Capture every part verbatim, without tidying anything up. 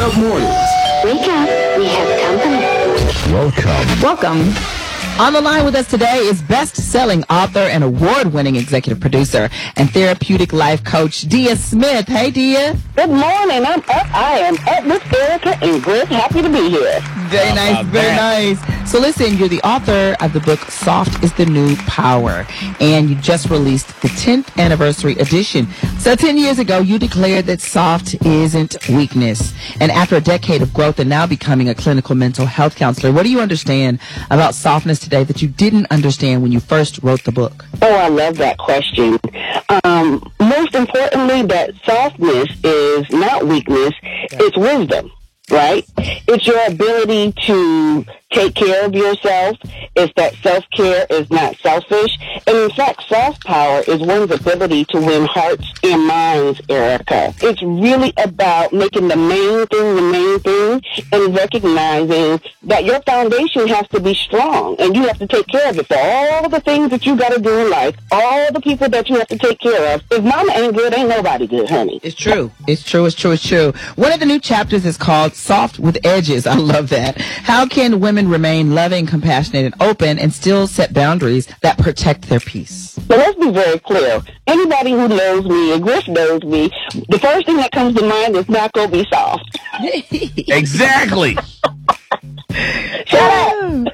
Up mornings. Wake up, we have company. Welcome. Welcome. On the line with us today is best-selling author and award-winning executive producer and therapeutic life coach, Dia Smith. Hey, Dia. Good morning. I'm up. I am up with Erica and Griff. Happy to be here. Very nice, very nice. So listen, you're the author of the book Soft is the New Power, and you just released the tenth anniversary edition. So ten years ago, you declared that soft isn't weakness. And after a decade of growth and now becoming a clinical mental health counselor, what do you understand about softness today that you didn't understand when you first wrote the book? Oh, I love that question. Um, most importantly, that softness is not weakness, it's wisdom, right? It's your ability to take care of yourself. It's that self-care is not selfish. And in fact, soft power is one's ability to win hearts and minds, Erica. It's really about making the main thing the main thing and recognizing that your foundation has to be strong and you have to take care of it. For all the things that you got to do in life, all the people that you have to take care of, if mama ain't good, ain't nobody good, honey. It's true. It's true. It's true. It's true. One of the new chapters is called Soft with Edges. I love that. How can women remain loving, compassionate, and open and still set boundaries that protect their peace? So let's be very clear. Anybody who knows me, and Griff knows me, the first thing that comes to mind is not going to be soft. Exactly. Shut up.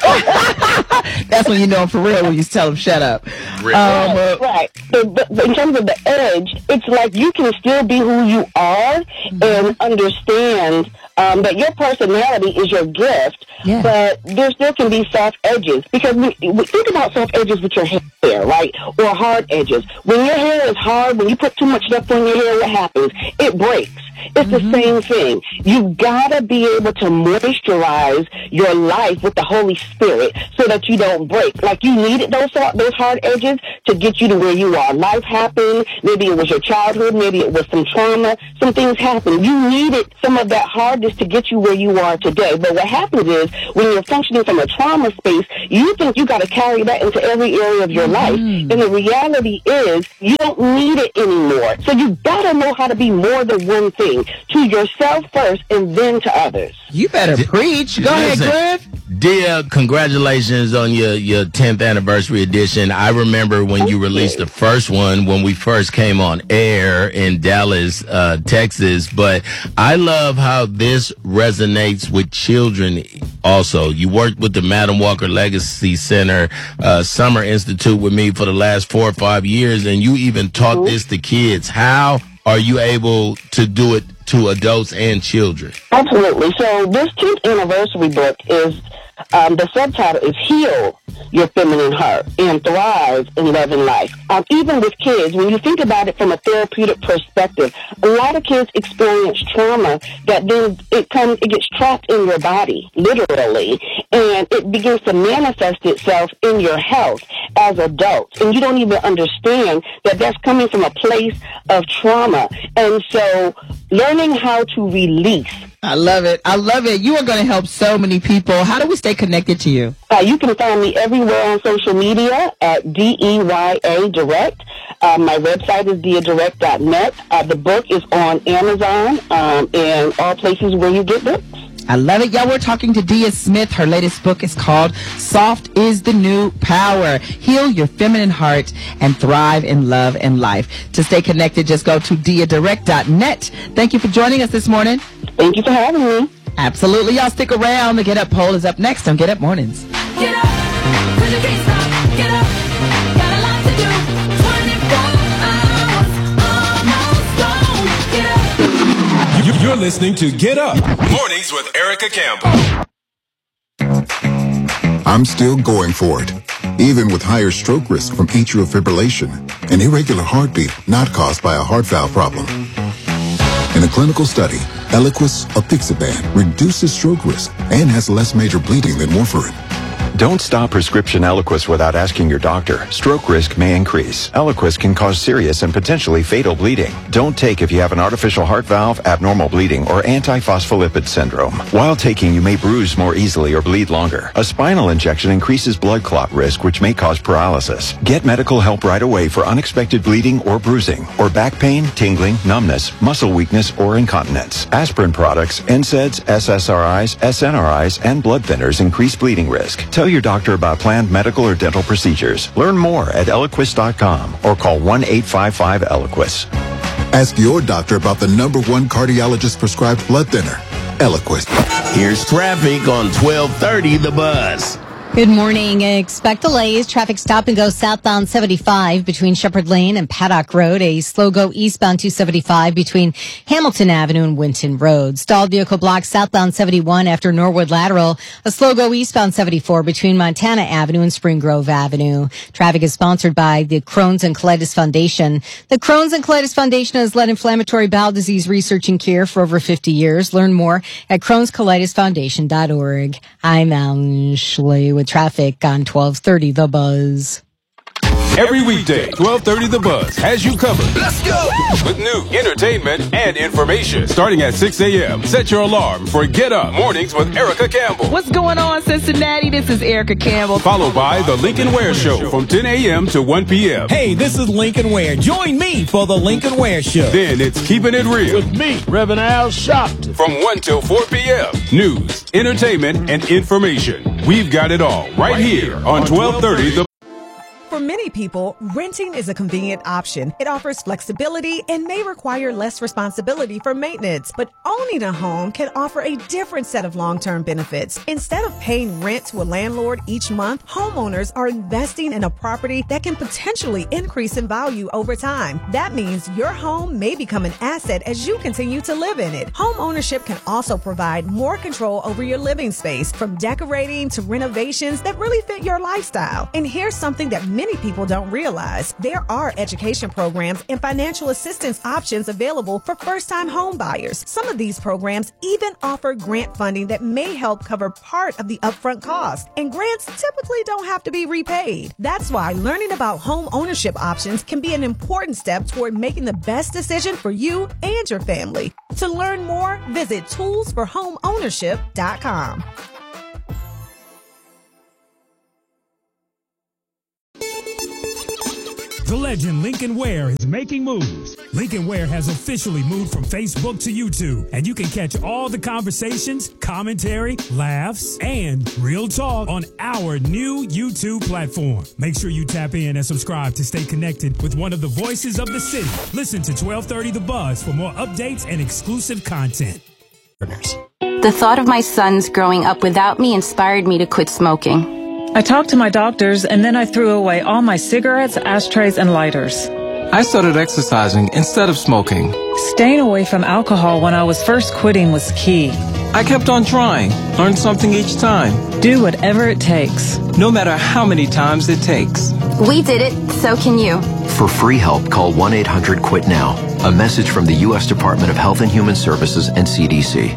That's when you know for real when you tell them shut up. Um, right, right. But, but, but in terms of the edge, it's like you can still be who you are mm-hmm. and understand um, that your personality is your gift, yeah. but there still can be soft edges. Because we, we think about soft edges with your hair, right? Or hard edges. When your hair is hard, when you put too much stuff on your hair, what happens? It breaks. It's mm-hmm. the same thing. You've got to be able to moisturize your life with the Holy Spirit so that you don't break. Like you needed those those hard edges to get you to where you are. Life happened. Maybe it was your childhood. Maybe it was some trauma. Some things happened. You needed some of that hardness to get you where you are today. But what happens is when you're functioning from a trauma space, you think you got to carry that into every area of your mm-hmm. life. And the reality is you don't need it anymore. So you got to know how to be more than one thing. To yourself first and then to others. You better D- preach. Go listen, ahead, Griff. Dia, congratulations on your, your tenth anniversary edition. I remember when you released the first one when we first came on air in Dallas, uh, Texas. But I love how this resonates with children also. You worked with the Madam Walker Legacy Center uh, Summer Institute with me for the last four or five years, and you even taught mm-hmm. this to kids. How are you able to do it to adults and children? Absolutely. So this tenth anniversary book is, um, the subtitle is Heal Your Feminine Heart and Thrive in Love and Life. Um, even with kids, when you think about it from a therapeutic perspective, a lot of kids experience trauma that then it comes, it gets trapped in your body, literally, and it begins to manifest itself in your health as adults. And you don't even understand that that's coming from a place of trauma. And so learning how to release. I love it. I love it. You are going to help so many people. How do we stay connected to you? Uh, you can find me everywhere on social media at D E Y A Direct. Uh, my website is dia direct dot net. Uh, the book is on Amazon um, and all places where you get books. I love it. Y'all, we're talking to Dia Smith. Her latest book is called Soft is the New Power. Heal your feminine heart and thrive in love and life. To stay connected, just go to dia direct dot net. Thank you for joining us this morning. Thank you for having me. Absolutely. Y'all stick around. The Get Up poll is up next on Get Up Mornings. Get up, 'cause you can't stop. Get up, got a lot to do. twenty-four hours, almost gone. Get up. You- You're listening to Get Up Mornings with Erica Campbell. I'm still going for it, even with higher stroke risk from atrial fibrillation, an irregular heartbeat not caused by a heart valve problem. In a clinical study, Eliquis apixaban reduces stroke risk and has less major bleeding than warfarin. Don't stop prescription Eliquis without asking your doctor. Stroke risk may increase. Eliquis can cause serious and potentially fatal bleeding. Don't take if you have an artificial heart valve, abnormal bleeding, or antiphospholipid syndrome. While taking, you may bruise more easily or bleed longer. A spinal injection increases blood clot risk, which may cause paralysis. Get medical help right away for unexpected bleeding or bruising, or back pain, tingling, numbness, muscle weakness, or incontinence. Aspirin products, N SAIDs, S S R Is, S N R Is, and blood thinners increase bleeding risk. Tell your doctor about planned medical or dental procedures. Learn more at Eliquis dot com or call one eight five five Eliquis. Ask your doctor about the number one cardiologist prescribed blood thinner, Eliquis. Here's traffic on twelve thirty The Buzz. Good morning. Expect delays. Traffic stop and go southbound seventy-five between Shepherd Lane and Paddock Road. A slow go eastbound two seventy-five between Hamilton Avenue and Winton Road. Stalled vehicle block southbound seventy-one after Norwood Lateral. A slow go eastbound seventy-four between Montana Avenue and Spring Grove Avenue. Traffic is sponsored by the Crohn's and Colitis Foundation. The Crohn's and Colitis Foundation has led inflammatory bowel disease research and care for over fifty years. Learn more at crohns colitis foundation dot org. I'm Alan Schley with traffic on twelve thirty The Buzz. Every weekday, twelve thirty The Buzz has you covered. Let's go! With new entertainment and information. Starting at six a.m., set your alarm for Get Up Mornings with Erica Campbell. What's going on, Cincinnati? This is Erica Campbell. Followed by The Lincoln Ware Show from ten a.m. to one p.m. Hey, this is Lincoln Ware. Join me for The Lincoln Ware Show. Then it's Keeping It Real. With me, Reverend Al Sharpton. From one till four p.m. News, entertainment, and information. We've got it all right here on twelve thirty The For many people, renting is a convenient option. It offers flexibility and may require less responsibility for maintenance. But owning a home can offer a different set of long-term benefits. Instead of paying rent to a landlord each month, homeowners are investing in a property that can potentially increase in value over time. That means your home may become an asset as you continue to live in it. Home ownership can also provide more control over your living space, from decorating to renovations that really fit your lifestyle. And here's something that many Many people don't realize. There are education programs and financial assistance options available for first-time home buyers. Some of these programs even offer grant funding that may help cover part of the upfront cost. And grants typically don't have to be repaid. That's why learning about home ownership options can be an important step toward making the best decision for you and your family. To learn more, visit tools for home ownership dot com. The legend Lincoln Ware is making moves. Lincoln Ware has officially moved from Facebook to YouTube, and you can catch all the conversations, commentary, laughs, and real talk on our new YouTube platform. Make sure you tap in and subscribe to stay connected with one of the voices of the city. Listen to twelve thirty The Buzz for more updates and exclusive content. The thought of my sons growing up without me inspired me to quit smoking. I talked to my doctors, and then I threw away all my cigarettes, ashtrays, and lighters. I started exercising instead of smoking. Staying away from alcohol when I was first quitting was key. I kept on trying, learned something each time. Do whatever it takes. No matter how many times it takes. We did it, so can you. For free help, call one eight hundred quit now. A message from the U S Department of Health and Human Services and C D C.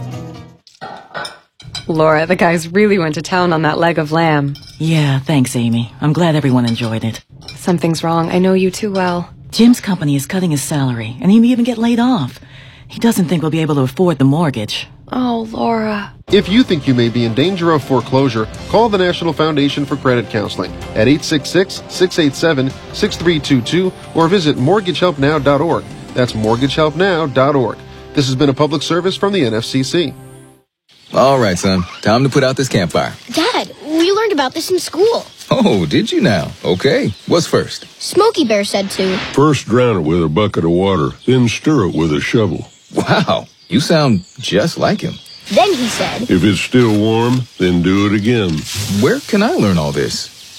Laura, the guys really went to town on that leg of lamb. Yeah, thanks, Amy. I'm glad everyone enjoyed it. Something's wrong. I know you too well. Jim's company is cutting his salary, and he may even get laid off. He doesn't think we'll be able to afford the mortgage. Oh, Laura. If you think you may be in danger of foreclosure, call the National Foundation for Credit Counseling at eight six six, six eight seven, six three two two or visit mortgage help now dot org. That's mortgage help now dot org. This has been a public service from the N F C C. All right, son. Time to put out this campfire. Dad, we learned about this in school. Oh, did you now? Okay. What's first? Smokey Bear said to. First drown it with a bucket of water, then stir it with a shovel. Wow. You sound just like him. Then he said. If it's still warm, then do it again. Where can I learn all this?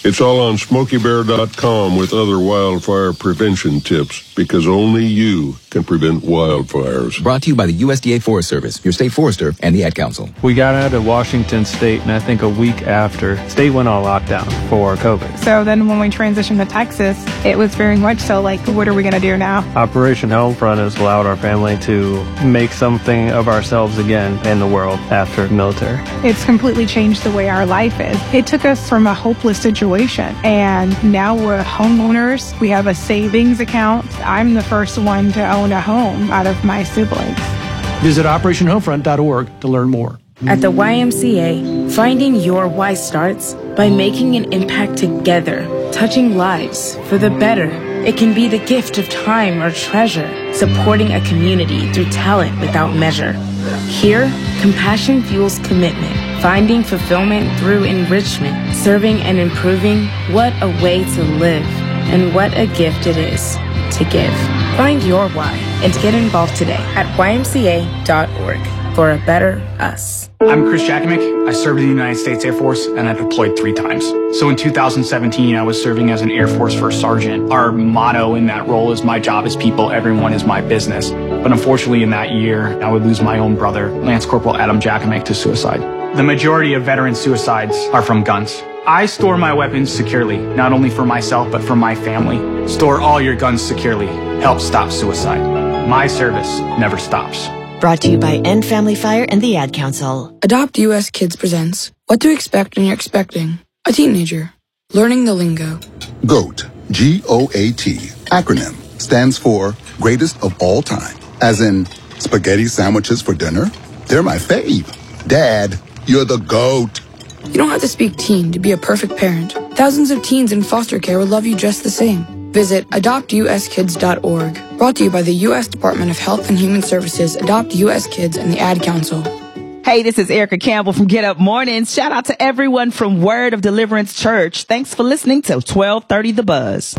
It's all on smokey bear dot com with other wildfire prevention tips, because only you can prevent wildfires. Brought to you by the U S D A Forest Service, your state forester, and the Ad Council. We got out of Washington State, and I think a week after, state went on lockdown for COVID. So then when we transitioned to Texas, it was very much so like, what are we going to do now? Operation Homefront has allowed our family to make something of ourselves again in the world after military. It's completely changed the way our life is. It took us from a hopeless situation, and now we're homeowners. We have a savings account. I'm the first one to own a home out of my siblings. Visit operation homefront dot org to learn more. At the Y M C A, finding your why starts by making an impact together, touching lives for the better. It can be the gift of time or treasure, supporting a community through talent without measure. Here, compassion fuels commitment, finding fulfillment through enrichment, serving and improving. What a way to live, and what a gift it is to give. Find your why and get involved today at Y M C A dot org for a better us. I'm Chris Jakovic. I served in the United States Air Force, and I deployed three times. So in two thousand seventeen, I was serving as an Air Force First Sergeant. Our motto in that role is "My job is people, everyone is my business." But unfortunately, in that year, I would lose my own brother, Lance Corporal Adam Jakovic, to suicide. The majority of veteran suicides are from guns. I store my weapons securely, not only for myself, but for my family. Store all your guns securely. Help stop suicide. My service never stops. Brought to you by End Family Fire and the Ad Council. Adopt U S Kids presents What to Expect When You're Expecting a Teenager. Learning the Lingo. GOAT, G O A T, acronym, stands for Greatest of All Time. As in, spaghetti sandwiches for dinner? They're my fave. Dad, you're the GOAT. You don't have to speak teen to be a perfect parent. Thousands of teens in foster care would love you just the same. Visit adopt U S kids dot org. Brought to you by the U S Department of Health and Human Services, Adopt U S Kids, and the Ad Council. Hey, this is Erica Campbell from Get Up Mornings. Shout out to everyone from Word of Deliverance Church. Thanks for listening to twelve thirty The Buzz.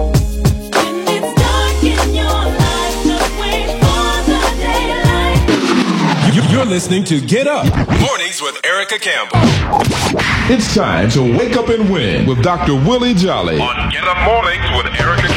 You're listening to Get Up Mornings with Erica Campbell. It's time to wake up and win with Doctor Willie Jolly on Get Up Mornings with Erica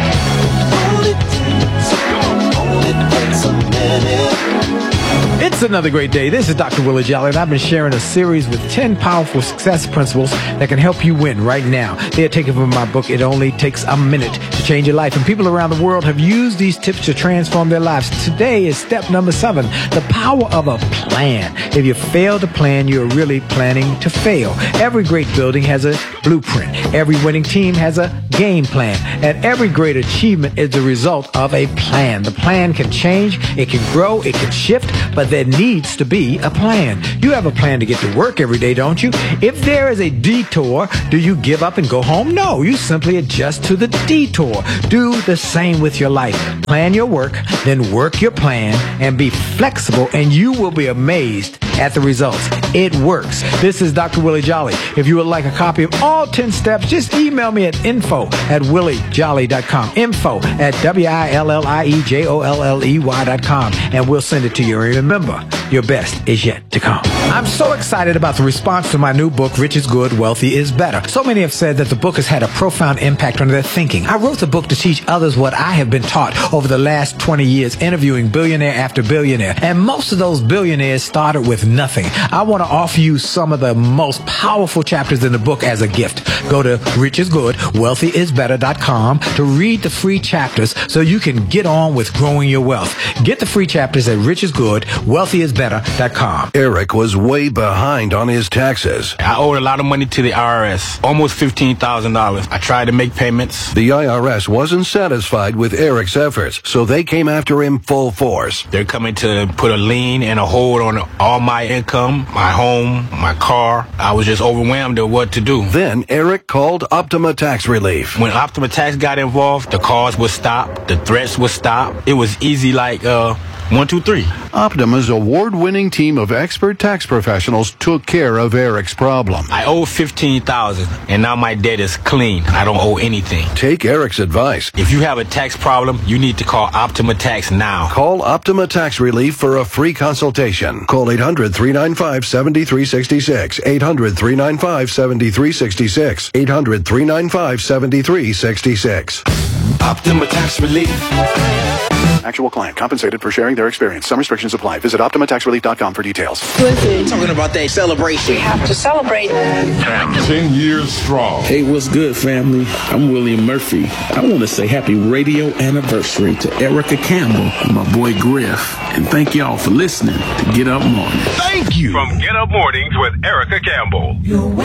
Campbell. It's another great day. This is Doctor Willie Jolly, and I've been sharing a series with ten powerful success principles that can help you win right now. They are taken from my book, It Only Takes a Minute to Change Your Life. And people around the world have used these tips to transform their lives. Today is step number seven, the power of a plan. If you fail to plan, you're really planning to fail. Every great building has a blueprint. Every winning team has a game plan. And every great achievement is the result of a plan. The plan can change, it can grow, it can shift, but there needs to be a plan. You have a plan to get to work every day, don't you? If there is a detour, do you give up and go home? No, you simply adjust to the detour. Do the same with your life. Plan your work, then work your plan, and be flexible, and you will be amazed at the results. It works. This is Doctor Willie Jolly. If you would like a copy of all ten steps, just email me at info at willie jolly dot com. Info at W I L L I E J O L L E Y dot com, and we'll send it to you. Remember, your best is yet to come. I'm so excited about the response to my new book, Rich is Good, Wealthy is Better. So many have said that the book has had a profound impact on their thinking. I wrote the book to teach others what I have been taught over the last twenty years, interviewing billionaire after billionaire. And most of those billionaires started with nothing. I want to offer you some of the most powerful chapters in the book as a gift. Go to rich is good wealthy is better dot com to read the free chapters so you can get on with growing your wealth. Get the free chapters at rich is good wealthy is better dot com. Eric was way behind on his taxes. I owed a lot of money to the I R S, almost fifteen thousand dollars. I tried to make payments. The I R S wasn't satisfied with Eric's efforts, so they came after him full force. They're coming to put a lien and a hold on all my income, my home, my car. I was just overwhelmed at what to do. Then Eric called Optima Tax Relief. When Optima Tax got involved, the calls would stop, the threats would stop. It was easy like, uh, One, two, three. Optima's award-winning team of expert tax professionals took care of Eric's problem. I owe fifteen thousand dollars, and now my debt is clean. I don't owe anything. Take Eric's advice. If you have a tax problem, you need to call Optima Tax now. Call Optima Tax Relief for a free consultation. Call eight hundred, three nine five, seven three six six. eight hundred, three nine five, seven three six six. eight hundred, three nine five, seven three six six. Optima Tax Relief. Actual client compensated for sharing their experience. Some restrictions apply. Visit optima tax relief dot com for details. Listen, talking about that celebration. We have to celebrate. Ten years strong. Hey, what's good, family? I'm William Murphy. I want to say happy radio anniversary to Erica Campbell and my boy Griff. And thank y'all for listening to Get Up Morning. Thank you. From Get Up Mornings with Erica Campbell.